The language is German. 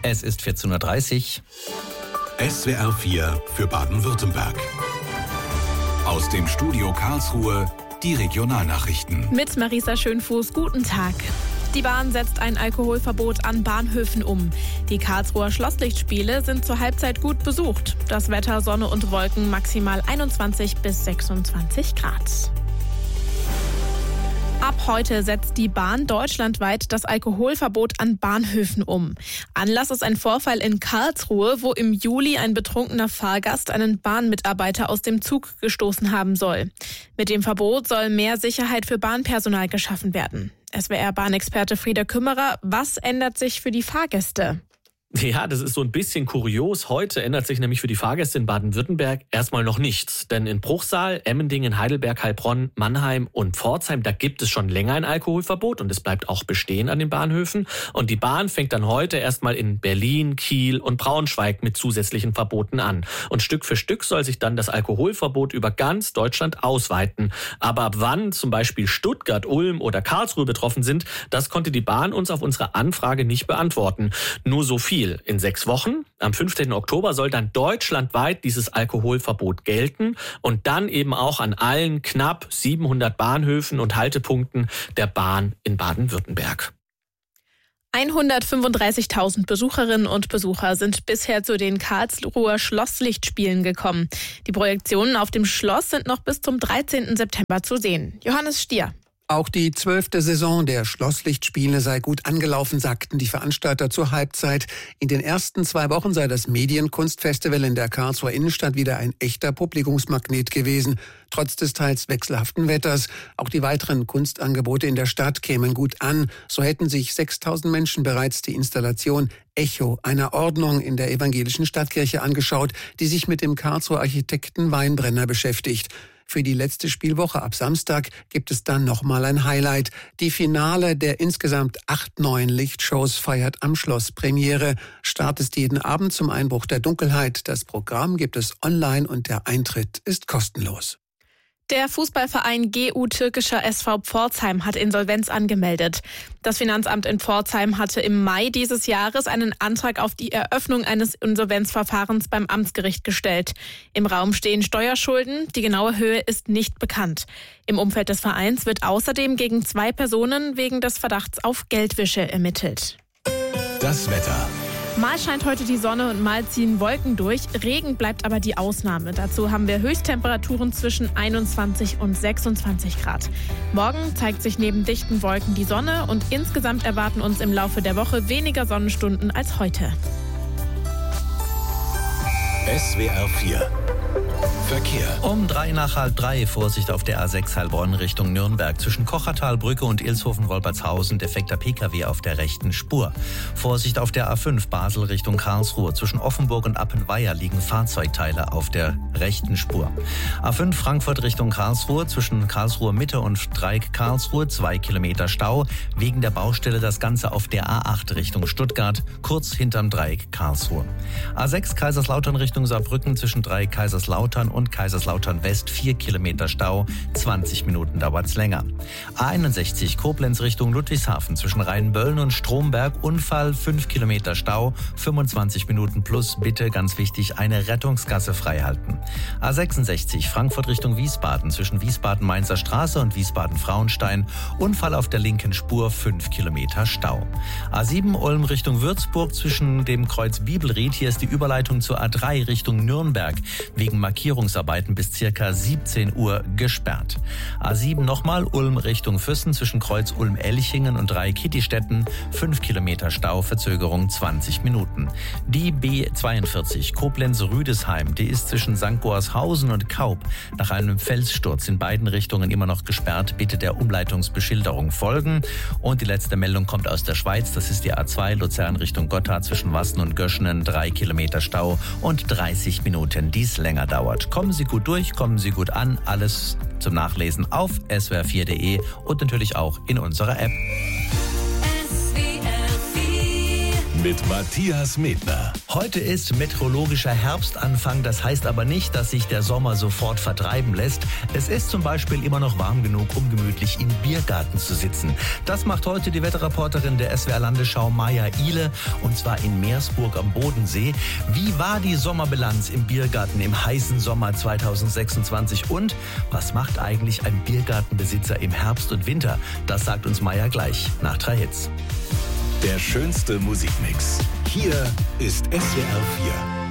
Es ist 14.30 Uhr. SWR 4 für Baden-Württemberg. Aus dem Studio Karlsruhe die Regionalnachrichten. Mit Marisa Schönfuß, guten Tag. Die Bahn setzt ein Alkoholverbot an Bahnhöfen um. Die Karlsruher Schlosslichtspiele sind zur Halbzeit gut besucht. Das Wetter, Sonne und Wolken, maximal 21 bis 26 Grad. Ab heute setzt die Bahn deutschlandweit das Alkoholverbot an Bahnhöfen um. Anlass ist ein Vorfall in Karlsruhe, wo im Juli ein betrunkener Fahrgast einen Bahnmitarbeiter aus dem Zug gestoßen haben soll. Mit dem Verbot soll mehr Sicherheit für Bahnpersonal geschaffen werden. SWR-Bahnexperte Frieder Kümmerer, was ändert sich für die Fahrgäste? Ja, das ist so ein bisschen kurios. Heute ändert sich nämlich für die Fahrgäste in Baden-Württemberg erstmal noch nichts. Denn in Bruchsal, Emmendingen, Heidelberg, Heilbronn, Mannheim und Pforzheim, da gibt es schon länger ein Alkoholverbot und es bleibt auch bestehen an den Bahnhöfen. Und die Bahn fängt dann heute erstmal in Berlin, Kiel und Braunschweig mit zusätzlichen Verboten an. Und Stück für Stück soll sich dann das Alkoholverbot über ganz Deutschland ausweiten. Aber ab wann zum Beispiel Stuttgart, Ulm oder Karlsruhe betroffen sind, das konnte die Bahn uns auf unsere Anfrage nicht beantworten. Nur so viel. In 6 Wochen, am 15. Oktober, soll dann deutschlandweit dieses Alkoholverbot gelten und dann eben auch an allen knapp 700 Bahnhöfen und Haltepunkten der Bahn in Baden-Württemberg. 135.000 Besucherinnen und Besucher sind bisher zu den Karlsruher Schlosslichtspielen gekommen. Die Projektionen auf dem Schloss sind noch bis zum 13. September zu sehen. Johannes Stier. Auch die 12. Saison der Schlosslichtspiele sei gut angelaufen, sagten die Veranstalter zur Halbzeit. In den ersten 2 Wochen sei das Medienkunstfestival in der Karlsruher Innenstadt wieder ein echter Publikumsmagnet gewesen, trotz des teils wechselhaften Wetters. Auch die weiteren Kunstangebote in der Stadt kämen gut an. So hätten sich 6.000 Menschen bereits die Installation Echo einer Ordnung in der evangelischen Stadtkirche angeschaut, die sich mit dem Karlsruher Architekten Weinbrenner beschäftigt. Für die letzte Spielwoche ab Samstag gibt es dann nochmal ein Highlight. Die Finale der insgesamt 8 neuen Lichtshows feiert am Schloss Premiere. Start ist jeden Abend zum Einbruch der Dunkelheit. Das Programm gibt es online und der Eintritt ist kostenlos. Der Fußballverein GU Türkischer SV Pforzheim hat Insolvenz angemeldet. Das Finanzamt in Pforzheim hatte im Mai dieses Jahres einen Antrag auf die Eröffnung eines Insolvenzverfahrens beim Amtsgericht gestellt. Im Raum stehen Steuerschulden, die genaue Höhe ist nicht bekannt. Im Umfeld des Vereins wird außerdem gegen 2 Personen wegen des Verdachts auf Geldwäsche ermittelt. Das Wetter. Mal scheint heute die Sonne und mal ziehen Wolken durch. Regen bleibt aber die Ausnahme. Dazu haben wir Höchsttemperaturen zwischen 21 und 26 Grad. Morgen zeigt sich neben dichten Wolken die Sonne und insgesamt erwarten uns im Laufe der Woche weniger Sonnenstunden als heute. SWR 4 Verkehr. Um 3:03 Vorsicht auf der A6 Heilbronn Richtung Nürnberg. Zwischen Kochertalbrücke und Ilshofen-Wolpertshausen defekter Pkw auf der rechten Spur. Vorsicht auf der A5 Basel Richtung Karlsruhe. Zwischen Offenburg und Appenweier liegen Fahrzeugteile auf der rechten Spur. A5 Frankfurt Richtung Karlsruhe. Zwischen Karlsruhe Mitte und Dreieck Karlsruhe 2 Kilometer Stau. Wegen der Baustelle das Ganze auf der A8 Richtung Stuttgart, kurz hinterm Dreieck Karlsruhe. A6 Kaiserslautern Richtung Saarbrücken. Zwischen Dreieck Kaiserslautern und Kaiserslautern West 4 Kilometer Stau, 20 Minuten dauert's länger. A61 Koblenz Richtung Ludwigshafen zwischen Rheinböllen und Stromberg, Unfall, 5 Kilometer Stau, 25 Minuten plus, bitte, ganz wichtig, eine Rettungsgasse freihalten. A66 Frankfurt Richtung Wiesbaden zwischen Wiesbaden-Mainzer Straße und Wiesbaden-Frauenstein, Unfall auf der linken Spur, 5 Kilometer Stau. A7 Ulm Richtung Würzburg zwischen dem Kreuz Bibelried, hier ist die Überleitung zur A3 Richtung Nürnberg, wegen Markierungsarbeiten bis ca. 17 Uhr gesperrt. A7 nochmal Ulm Richtung Füssen zwischen Kreuz Ulm-Elchingen und Dreieck-Kittistetten 5 Kilometer Stau, Verzögerung 20 Minuten. Die B42 Koblenz-Rüdesheim, die ist zwischen St. Goarshausen und Kaub nach einem Felssturz in beiden Richtungen immer noch gesperrt. Bitte der Umleitungsbeschilderung folgen. Und die letzte Meldung kommt aus der Schweiz. Das ist die A2 Luzern Richtung Gotthard zwischen Wassen und Göschenen 3 Kilometer Stau und 30 Minuten, dies länger dauert. Kommen Sie gut durch, kommen Sie gut an. Alles zum Nachlesen auf swr4.de und natürlich auch in unserer App. SWR 4 mit Matthias Medner. Heute ist meteorologischer Herbstanfang, das heißt aber nicht, dass sich der Sommer sofort vertreiben lässt. Es ist zum Beispiel immer noch warm genug, um gemütlich im Biergarten zu sitzen. Das macht heute die Wetterreporterin der SWR Landesschau Maja Ihle, und zwar in Meersburg am Bodensee. Wie war die Sommerbilanz im Biergarten im heißen Sommer 2026 und was macht eigentlich ein Biergartenbesitzer im Herbst und Winter? Das sagt uns Maja gleich nach 3 Hits. Der schönste Musikmix. Hier ist SWR 4.